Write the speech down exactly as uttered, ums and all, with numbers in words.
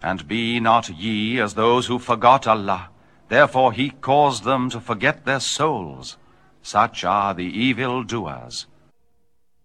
And be not ye as those who forgot Allah, therefore he caused them to forget their souls. Such are the evil doers.